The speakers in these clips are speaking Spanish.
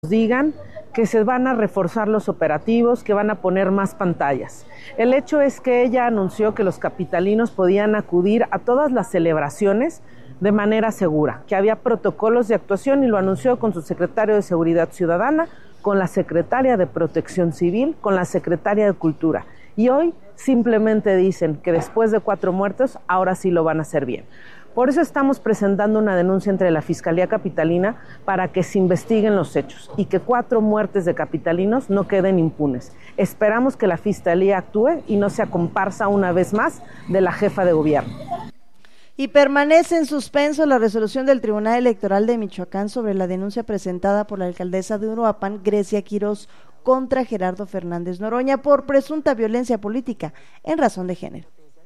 digan que se van a reforzar los operativos, que van a poner más pantallas. El hecho es que ella anunció que los capitalinos podían acudir a todas las celebraciones de manera segura, que había protocolos de actuación y lo anunció con su secretario de Seguridad Ciudadana, con la secretaria de Protección Civil, con la secretaria de Cultura. Y hoy simplemente dicen que después de 4 muertos, ahora sí lo van a hacer bien. Por eso estamos presentando una denuncia entre la Fiscalía Capitalina para que se investiguen los hechos y que 4 muertes de capitalinos no queden impunes. Esperamos que la Fiscalía actúe y no sea comparsa una vez más de la jefa de gobierno. Y permanece en suspenso la resolución del Tribunal Electoral de Michoacán sobre la denuncia presentada por la alcaldesa de Uruapan, Grecia Quirós, contra Gerardo Fernández Noroña por presunta violencia política en razón de género.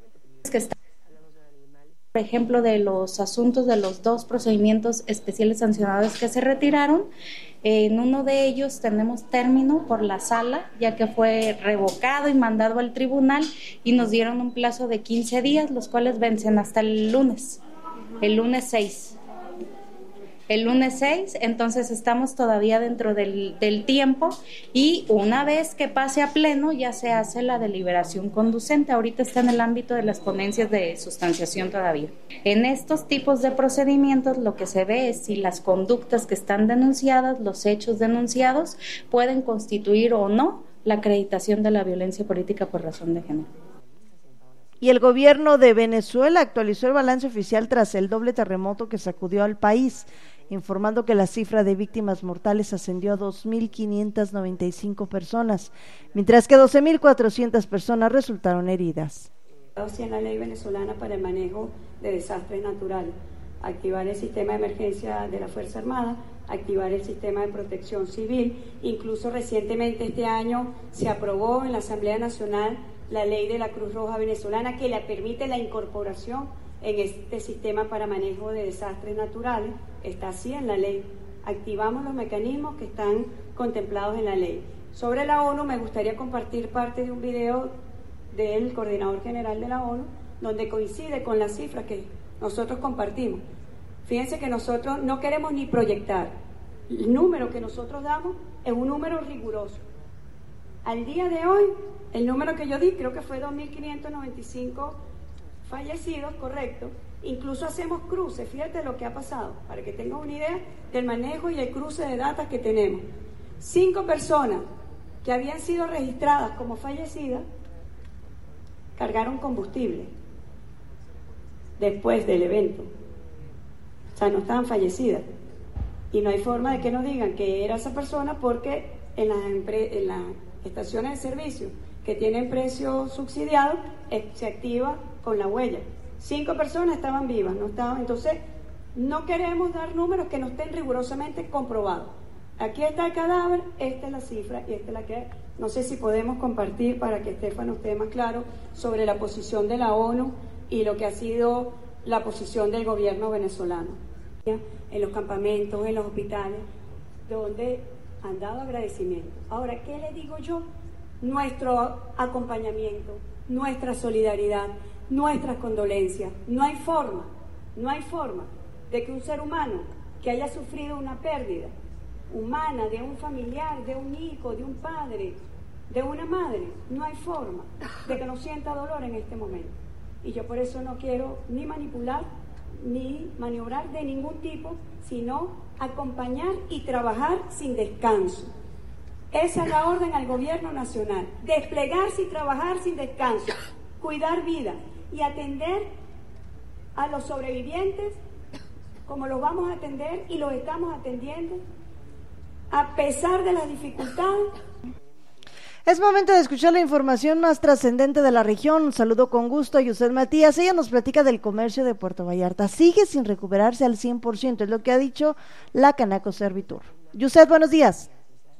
Por ejemplo, de los asuntos de los 2 procedimientos especiales sancionados que se retiraron, en uno de ellos tenemos término por la sala, ya que fue revocado y mandado al tribunal y nos dieron un plazo de 15 días, los cuales vencen hasta el lunes 6. El lunes 6, entonces estamos todavía dentro del tiempo y una vez que pase a pleno ya se hace la deliberación conducente. Ahorita está en el ámbito de las ponencias de sustanciación todavía. En estos tipos de procedimientos lo que se ve es si las conductas que están denunciadas, los hechos denunciados, pueden constituir o no la acreditación de la violencia política por razón de género. Y el gobierno de Venezuela actualizó el balance oficial tras el doble terremoto que sacudió al país, informando que la cifra de víctimas mortales ascendió a 2.595 personas, mientras que 12.400 personas resultaron heridas. En la ley venezolana para el manejo de desastres naturales, activar el sistema de emergencia de la Fuerza Armada, activar el sistema de protección civil, incluso recientemente este año se aprobó en la Asamblea Nacional la ley de la Cruz Roja Venezolana que le permite la incorporación en este sistema para manejo de desastres naturales. Está así en la ley. Activamos los mecanismos que están contemplados en la ley. Sobre la ONU me gustaría compartir parte de un video del coordinador general de la ONU donde coincide con las cifras que nosotros compartimos. Fíjense que nosotros no queremos ni proyectar. El número que nosotros damos es un número riguroso. Al día de hoy, el número que yo di creo que fue 2.595 fallecidos, correcto. Incluso hacemos cruces, fíjate lo que ha pasado, para que tengan una idea del manejo y el cruce de datos que tenemos. 5 personas que habían sido registradas como fallecidas cargaron combustible después del evento. O sea, no estaban fallecidas. Y no hay forma de que nos digan que era esa persona porque en las estaciones de servicio que tienen precio subsidiado se activa con la huella. 5 personas estaban vivas, no estaban. Entonces, no queremos dar números que no estén rigurosamente comprobados. Aquí está el cadáver, esta es la cifra y esta es la que... No sé si podemos compartir para que Estefano esté más claro sobre la posición de la ONU y lo que ha sido la posición del gobierno venezolano. En los campamentos, en los hospitales, donde han dado agradecimiento. Ahora, ¿qué le digo yo? Nuestro acompañamiento, nuestra solidaridad, nuestras condolencias. No hay forma de que un ser humano que haya sufrido una pérdida humana de un familiar, de un hijo, de un padre, de una madre, no hay forma de que no sienta dolor en este momento. Y yo por eso no quiero ni manipular ni maniobrar de ningún tipo, sino acompañar y trabajar sin descanso. Esa es la orden al gobierno nacional, desplegarse y trabajar sin descanso, cuidar vida y atender a los sobrevivientes como los vamos a atender y los estamos atendiendo a pesar de las dificultades. Es momento de escuchar la información más trascendente de la región. Un saludo con gusto a Yuset Matías. Ella nos platica del comercio de Puerto Vallarta. Sigue sin recuperarse al 100%, es lo que ha dicho la Canaco Servitur. Yuset, buenos días.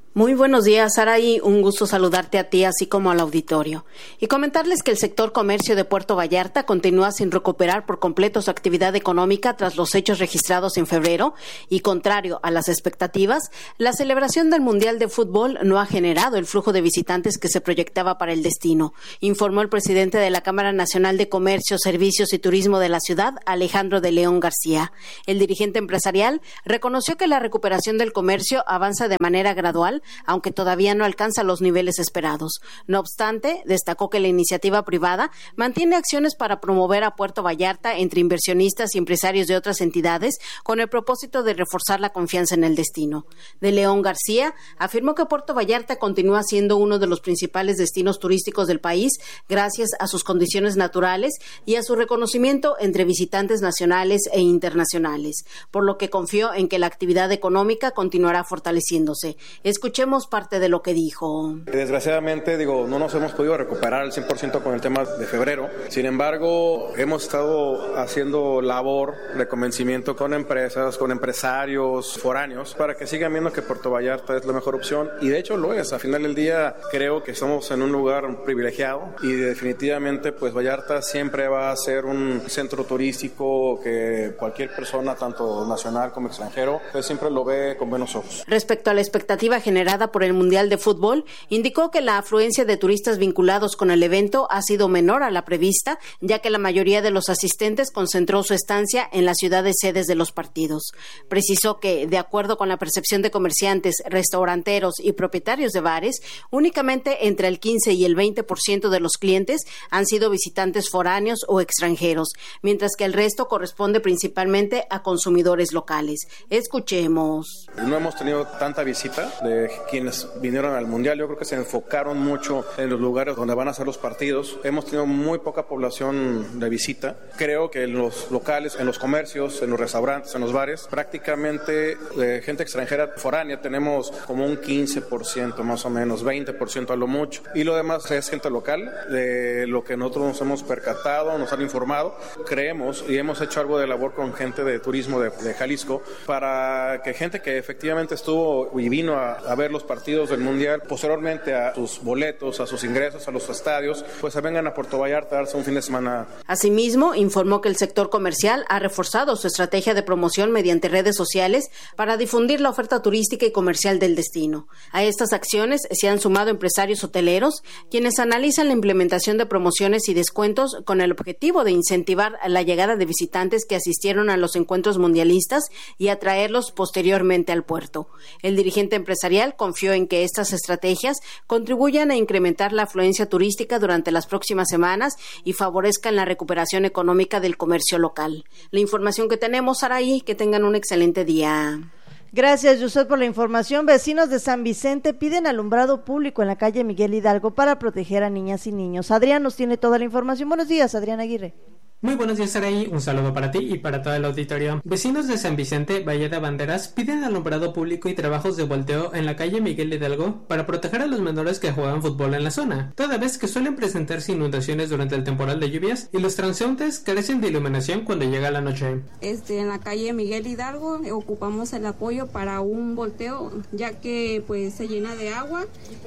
Muy buenos días, Saraí. Un gusto saludarte a ti, así como al auditorio. Y comentarles que el sector comercio de Puerto Vallarta continúa sin recuperar por completo su actividad económica tras los hechos registrados en febrero y, contrario a las expectativas, la celebración del Mundial de Fútbol no ha generado el flujo de visitantes que se proyectaba para el destino, informó el presidente de la Cámara Nacional de Comercio, Servicios y Turismo de la ciudad, Alejandro de León García. El dirigente empresarial reconoció que la recuperación del comercio avanza de manera gradual, aunque todavía no alcanza los niveles esperados. No obstante, destacó que la iniciativa privada mantiene acciones para promover a Puerto Vallarta entre inversionistas y empresarios de otras entidades con el propósito de reforzar la confianza en el destino. De León García afirmó que Puerto Vallarta continúa siendo uno de los principales destinos turísticos del país gracias a sus condiciones naturales y a su reconocimiento entre visitantes nacionales e internacionales, por lo que confió en que la actividad económica continuará fortaleciéndose. Escuchemos parte de lo que dijo. Desgraciadamente, no nos hemos podido recuperar al 100% con el tema de febrero. Sin embargo, hemos estado haciendo labor de convencimiento con empresas, con empresarios foráneos, para que sigan viendo que Puerto Vallarta es la mejor opción. Y de hecho lo es. Al final del día, creo que estamos en un lugar privilegiado y definitivamente, pues Vallarta siempre va a ser un centro turístico que cualquier persona, tanto nacional como extranjero, pues siempre lo ve con buenos ojos. Respecto a la expectativa generada por el Mundial de Fútbol, indicó que la afluencia de turistas vinculados con el evento ha sido menor a la prevista, ya que la mayoría de los asistentes concentró su estancia en las ciudades sedes de los partidos. Precisó que, de acuerdo con la percepción de comerciantes, restauranteros y propietarios de bares, únicamente entre el 15 y el 20% de los clientes han sido visitantes foráneos o extranjeros, mientras que el resto corresponde principalmente a consumidores locales. Escuchemos. No hemos tenido tanta visita de quienes vinieron al Mundial. Yo creo que se enfocaron mucho en los lugares donde van a ser los partidos. Hemos tenido muy poca población de visita. Creo que en los locales, en los comercios, en los restaurantes, en los bares, prácticamente gente extranjera foránea tenemos como un 15% más o menos, 20% a lo mucho. Y lo demás es gente local, de lo que nosotros nos hemos percatado, nos han informado. Creemos y hemos hecho algo de labor con gente de turismo de Jalisco para que gente que efectivamente estuvo y vino a ver los partidos del Mundial, posteriormente a sus boletos, a sus ingresos a los estadios, pues se vengan a Puerto Vallarta a darse un fin de semana. Asimismo, informó que el sector comercial ha reforzado su estrategia de promoción mediante redes sociales para difundir la oferta turística y comercial del destino. A estas acciones se han sumado empresarios hoteleros, quienes analizan la implementación de promociones y descuentos con el objetivo de incentivar la llegada de visitantes que asistieron a los encuentros mundialistas y atraerlos posteriormente al puerto. El dirigente empresarial confió en que estas estrategias contribuyan a incrementar la afluencia turística durante las próximas semanas y favorezcan la recuperación económica del comercio local. La información que tenemos, Saraí, que tengan un excelente día. Gracias, Yusef, por la información. Vecinos de San Vicente piden alumbrado público en la calle Miguel Hidalgo para proteger a niñas y niños. Adrián nos tiene toda la información. Buenos días, Adrián Aguirre. Muy buenos días, Saraí. Un saludo para ti y para todo el auditorio. Vecinos de San Vicente, Valle de Banderas, piden alumbrado público y trabajos de volteo en la calle Miguel Hidalgo para proteger a los menores que juegan fútbol en la zona, toda vez que suelen presentarse inundaciones durante el temporal de lluvias y los transeúntes carecen de iluminación cuando llega la noche. En la calle Miguel Hidalgo ocupamos el apoyo para un volteo, ya que pues se llena de agua.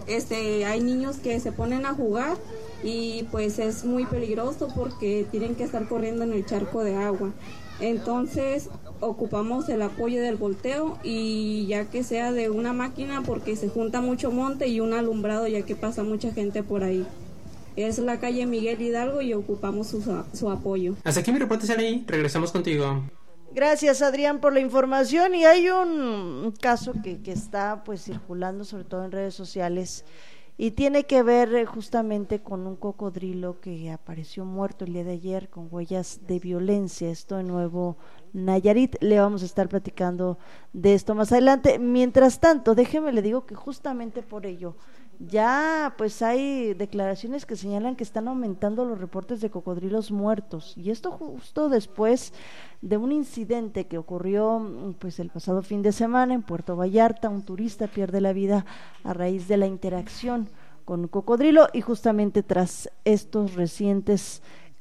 Hay niños que se ponen a jugar y pues es muy peligroso porque tienen que estar corriendo en el charco de agua. Entonces ocupamos el apoyo del volteo y ya que sea de una máquina porque se junta mucho monte y un alumbrado ya que pasa mucha gente por ahí. Es la calle Miguel Hidalgo y ocupamos su apoyo. Hasta aquí mi reporte, Saraí. Regresamos contigo. Gracias, Adrián, por la información. Y hay un caso que está pues circulando sobre todo en redes sociales y tiene que ver justamente con un cocodrilo que apareció muerto el día de ayer con huellas de violencia, esto en Nuevo Nayarit. Le vamos a estar platicando de esto más adelante. Mientras tanto, déjeme le digo que justamente por ello ya pues hay declaraciones que señalan que están aumentando los reportes de cocodrilos muertos, y esto justo después de un incidente que ocurrió pues el pasado fin de semana en Puerto Vallarta. Un turista pierde la vida a raíz de la interacción con un cocodrilo, y justamente tras estos recientes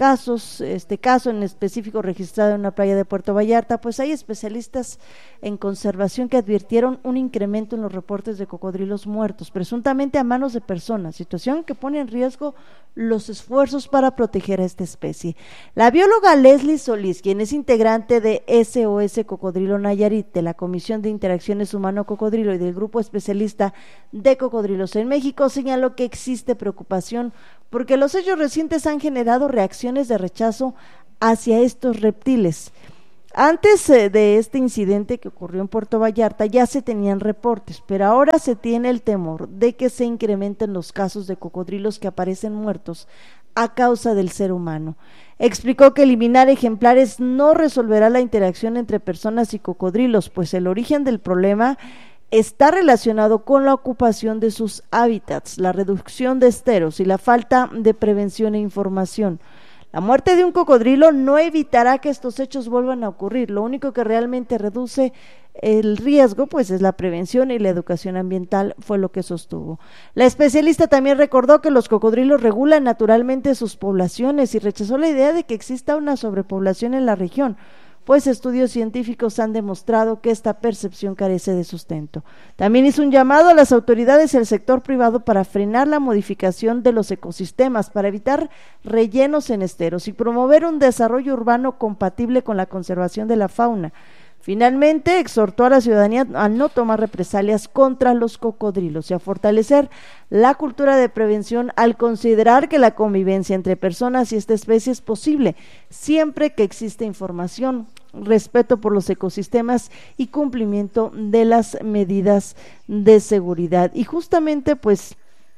casos, este caso en específico registrado en una playa de Puerto Vallarta, pues hay especialistas en conservación que advirtieron un incremento en los reportes de cocodrilos muertos, presuntamente a manos de personas, situación que pone en riesgo los esfuerzos para proteger a esta especie. La bióloga Leslie Solís, quien es integrante de SOS Cocodrilo Nayarit, de la Comisión de Interacciones Humano-Cocodrilo y del Grupo Especialista de Cocodrilos en México, señaló que existe preocupación porque los hechos recientes han generado reacciones de rechazo hacia estos reptiles. Antes de este incidente que ocurrió en Puerto Vallarta ya se tenían reportes, pero ahora se tiene el temor de que se incrementen los casos de cocodrilos que aparecen muertos a causa del ser humano. Explicó que eliminar ejemplares no resolverá la interacción entre personas y cocodrilos, pues el origen del problema está relacionado con la ocupación de sus hábitats, la reducción de esteros y la falta de prevención e información. La muerte de un cocodrilo no evitará que estos hechos vuelvan a ocurrir, lo único que realmente reduce el riesgo pues es la prevención y la educación ambiental, fue lo que sostuvo. La especialista también recordó que los cocodrilos regulan naturalmente sus poblaciones y rechazó la idea de que exista una sobrepoblación en la región, pues estudios científicos han demostrado que esta percepción carece de sustento. También hizo un llamado a las autoridades y al sector privado para frenar la modificación de los ecosistemas, para evitar rellenos en esteros y promover un desarrollo urbano compatible con la conservación de la fauna. Finalmente, exhortó a la ciudadanía a no tomar represalias contra los cocodrilos y a fortalecer la cultura de prevención al considerar que la convivencia entre personas y esta especie es posible, siempre que existe información, respeto por los ecosistemas y cumplimiento de las medidas de seguridad. Y justamente, pues,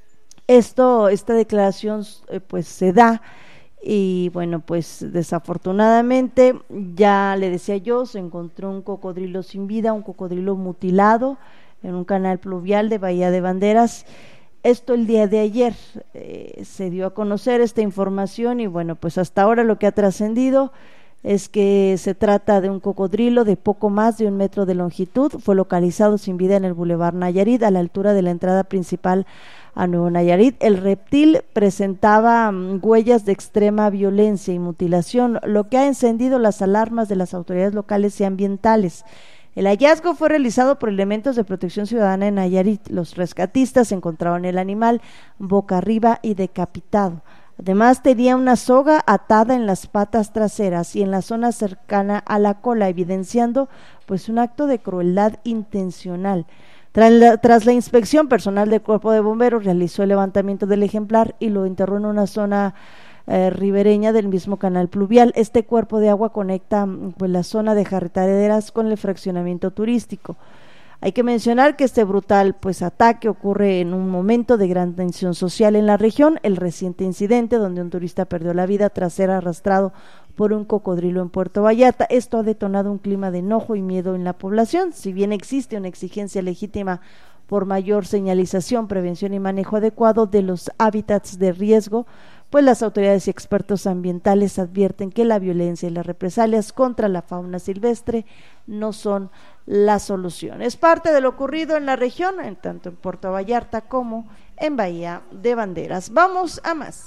esta declaración, pues, se da. Y bueno, pues desafortunadamente, ya le decía yo, se encontró un cocodrilo sin vida, un cocodrilo mutilado en un canal pluvial de Bahía de Banderas. Esto el día de ayer se dio a conocer esta información y bueno, pues hasta ahora lo que ha trascendido es que se trata de un cocodrilo de poco más de 1 metro de longitud, fue localizado sin vida en el Boulevard Nayarit, a la altura de la entrada principal a Nuevo Nayarit. El reptil presentaba huellas de extrema violencia y mutilación, lo que ha encendido las alarmas de las autoridades locales y ambientales. El hallazgo fue realizado por elementos de protección ciudadana en Nayarit. Los rescatistas encontraron el animal boca arriba y decapitado. Además, tenía una soga atada en las patas traseras y en la zona cercana a la cola, evidenciando pues un acto de crueldad intencional. Tras la inspección, personal del Cuerpo de Bomberos realizó el levantamiento del ejemplar y lo enterró en una zona ribereña del mismo canal pluvial. Este cuerpo de agua conecta pues la zona de Jarretaderas con el fraccionamiento turístico. Hay que mencionar que este brutal pues ataque ocurre en un momento de gran tensión social en la región. El reciente incidente donde un turista perdió la vida tras ser arrastrado por un cocodrilo en Puerto Vallarta. Esto ha detonado un clima de enojo y miedo en la población. Si bien existe una exigencia legítima por mayor señalización, prevención y manejo adecuado de los hábitats de riesgo, pues las autoridades y expertos ambientales advierten que la violencia y las represalias contra la fauna silvestre no son la solución. Es parte de lo ocurrido en la región, tanto en Puerto Vallarta como en Bahía de Banderas. Vamos a más.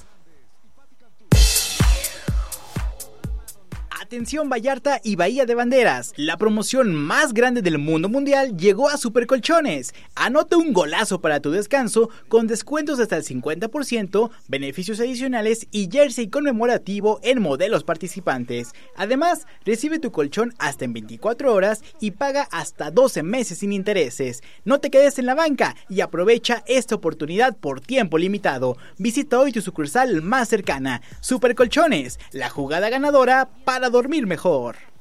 Atención Vallarta y Bahía de Banderas, la promoción más grande del mundo mundial llegó a Supercolchones. Anota un golazo para tu descanso con descuentos hasta el 50%, beneficios adicionales y jersey conmemorativo en modelos participantes. Además, recibe tu colchón hasta en 24 horas y paga hasta 12 meses sin intereses. No te quedes en la banca y aprovecha esta oportunidad por tiempo limitado. Visita hoy tu sucursal más cercana. Supercolchones, la jugada ganadora para dormir mejor.